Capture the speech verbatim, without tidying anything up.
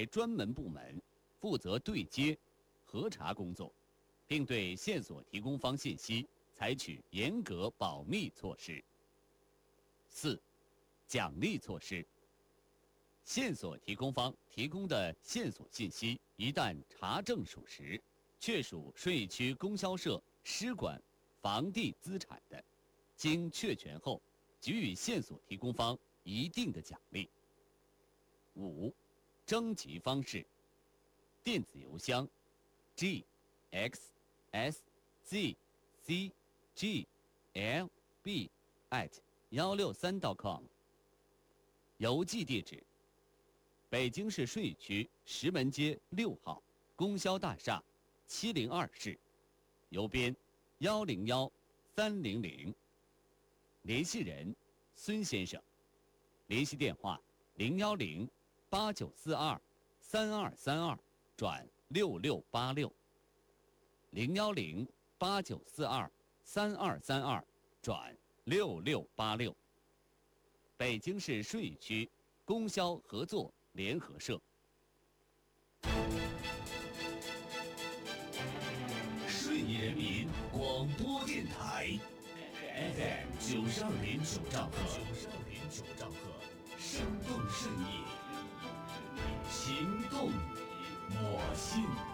排专门部门，负责对接、核查工作，并对线索提供方信息采取严格保密措施。四、奖励措施。线索提供方提供的线索信息，一旦查证属实，确属顺义区供销社失管房地资产的，经确权后，给予线索提供方一定的奖励。五、征集方式。电子邮箱 g x s z c g l b at 一六三 点 com。邮寄地址：北京市顺义区石门街六号供销大厦七零二室，邮编幺零幺三零零。联系人：孙先生。联系电话：零幺零八九四二三二三二转六六八六。零幺零八九四二三二三二转六六八六。北京市顺义区供销合作联合社。 顺义人民广播电台 F M 九十二点九兆赫，九十二点九兆赫，生动顺义，情动我心。